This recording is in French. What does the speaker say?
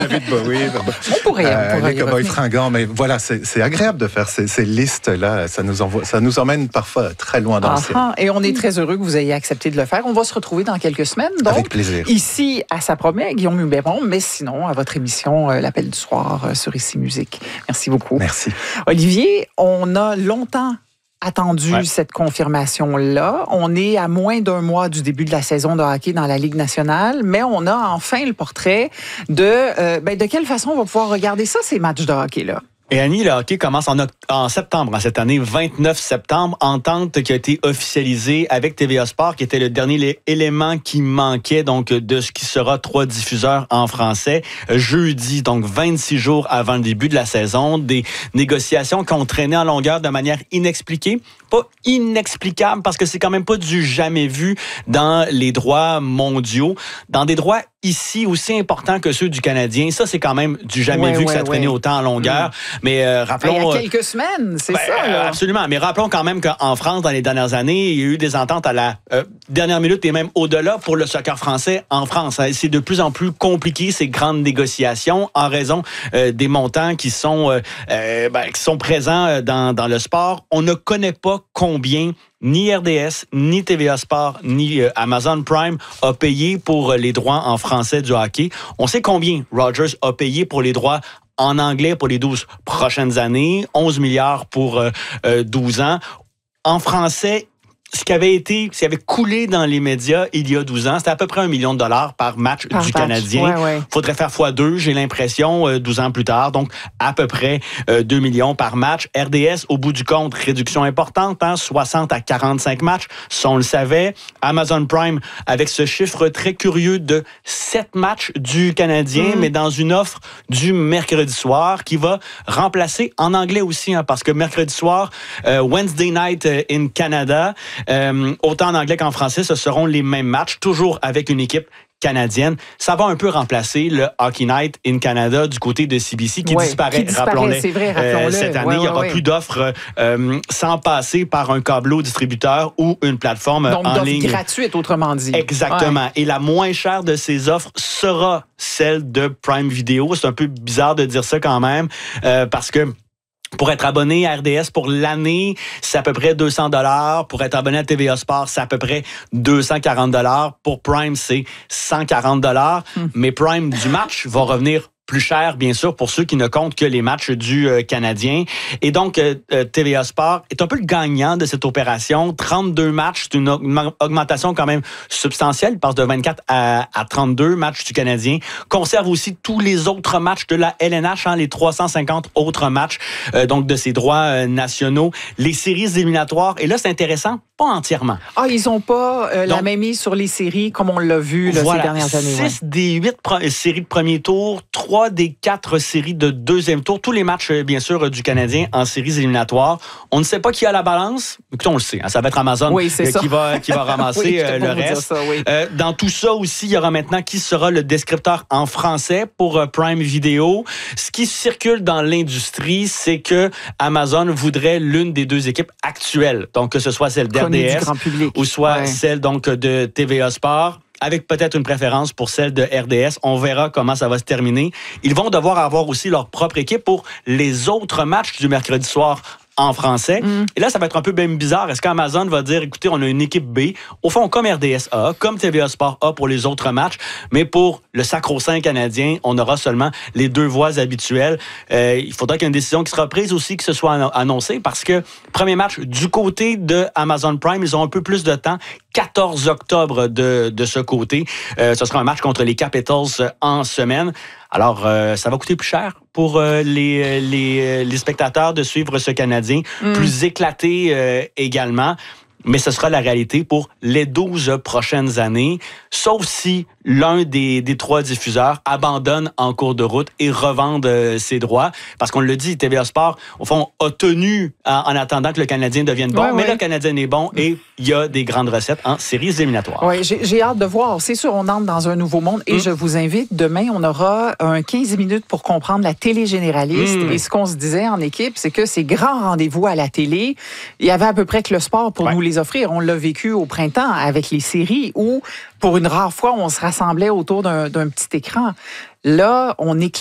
David Bowie. On pourrait les Cowboys fringants, mais voilà, c'est agréable de faire ces listes-là. Ça nous emmène parfois très loin dans le ciel. Et on est très heureux que vous ayez accepté de le faire. On va se retrouver dans quelques semaines. Donc, avec plaisir. Ici, à sa promet, Guillaume Huberon, mais sinon, à votre émission, L'Appel du soir sur Ici Musique. Merci beaucoup. Merci. Olivier, on a longtemps attendu cette confirmation-là. On est à moins d'un mois du début de la saison de hockey dans la Ligue nationale, mais on a enfin le portrait de quelle façon on va pouvoir regarder ça, ces matchs de hockey-là. Et Annie, le hockey commence en septembre, cette année, 29 septembre, entente qui a été officialisée avec TVA Sport, qui était le dernier élément qui manquait donc de ce qui sera 3 diffuseurs en français. Jeudi, donc 26 jours avant le début de la saison, des négociations qui ont traîné en longueur de manière inexpliquée. Pas inexplicable parce que c'est quand même pas du jamais vu dans les droits mondiaux, dans des droits ici aussi importants que ceux du Canadien. Ça, c'est quand même du jamais vu que ça traînait autant en longueur. Mais rappelons... il y a quelques semaines, c'est ça. Là. Absolument. Mais rappelons quand même qu'en France, dans les dernières années, il y a eu des ententes à la dernière minute et même au-delà pour le soccer français en France. C'est de plus en plus compliqué, ces grandes négociations, en raison des montants qui sont présents dans le sport. On ne connaît pas combien ni RDS, ni TVA Sport, ni Amazon Prime a payé pour les droits en français du hockey. On sait combien Rogers a payé pour les droits en anglais pour les 12 prochaines années, 11 milliards pour 12 ans. En français, ce qui avait coulé dans les médias il y a 12 ans, c'était à peu près $1 million par match du Canadien. Faudrait faire x2, j'ai l'impression, 12 ans plus tard. Donc, à peu près 2 millions par match. RDS, au bout du compte, réduction importante, 60 à 45 matchs. Ça, on le savait. Amazon Prime, avec ce chiffre très curieux de 7 matchs du Canadien, mais dans une offre du mercredi soir qui va remplacer en anglais aussi, parce que mercredi soir, Wednesday Night in Canada, autant en anglais qu'en français, ce seront les mêmes matchs, toujours avec une équipe canadienne. Ça va un peu remplacer le Hockey Night in Canada du côté de CBC qui disparaît, rappelons-le. C'est vrai, rappelons-le. Cette année, il n'y aura plus d'offres sans passer par un câbleau distributeur ou une plateforme en ligne. Gratuite, autrement dit. Exactement. Et la moins chère de ces offres sera celle de Prime Video. C'est un peu bizarre de dire ça quand même, parce que pour être abonné à RDS pour l'année, c'est à peu près $200. Pour être abonné à TVA Sport, c'est à peu près $240. Pour Prime, c'est $140. Mais Prime du match va revenir plus cher, bien sûr, pour ceux qui ne comptent que les matchs du Canadien. Et donc, TVA Sport est un peu le gagnant de cette opération. 32 matchs, c'est une augmentation quand même substantielle. Il passe de 24 à 32 matchs du Canadien. Conserve aussi tous les autres matchs de la LNH, les 350 autres matchs donc de ses droits nationaux. Les séries éliminatoires, et là, c'est intéressant, pas entièrement. Ils n'ont pas la même mise sur les séries comme on l'a vu ces dernières années. 6 des 8 séries de premier tour, 3 des 4 séries de deuxième tour. Tous les matchs, bien sûr, du Canadien en séries éliminatoires. On ne sait pas qui a la balance. Écoutez, on le sait. Ça va être Amazon qui va ramasser le reste. Dans tout ça aussi, il y aura maintenant qui sera le descripteur en français pour Prime Video. Ce qui circule dans l'industrie, c'est que Amazon voudrait l'une des 2 équipes actuelles. Donc, que ce soit celle d'RDS ou soit celle donc de TVA Sport, avec peut-être une préférence pour celle de RDS. On verra comment ça va se terminer. Ils vont devoir avoir aussi leur propre équipe pour les autres matchs du mercredi soir en français. Et là, ça va être un peu même bizarre. Est-ce qu'Amazon va dire, écoutez, on a une équipe B, au fond, comme RDS A, comme TVA Sport A pour les autres matchs, mais pour le sacro-saint canadien, on aura seulement les 2 voix habituelles. Il faudra qu'il y ait une décision qui sera prise aussi, que ce soit annoncé, parce que premier match du côté de Amazon Prime, ils ont un peu plus de temps. 14 octobre de ce côté. Ce sera un match contre les Capitals en semaine. Alors, ça va coûter plus cher pour les spectateurs de suivre ce Canadien, plus éclaté également. Mais ce sera la réalité pour les 12 prochaines années, sauf si l'un des 3 diffuseurs abandonne en cours de route et revende ses droits. Parce qu'on le dit, TVA Sport, au fond, a tenu en attendant que le Canadien devienne bon. Mais le Canadien est bon et il y a des grandes recettes en séries éliminatoires. Oui, j'ai hâte de voir. C'est sûr, on entre dans un nouveau monde et je vous invite, demain, on aura un 15 minutes pour comprendre la télé généraliste. Et ce qu'on se disait en équipe, c'est que ces grands rendez-vous à la télé, il y avait à peu près que le sport pour nous les offrir. On l'a vécu au printemps avec les séries où, pour une rare fois, on se rassemblait autour d'un petit écran. Là, on est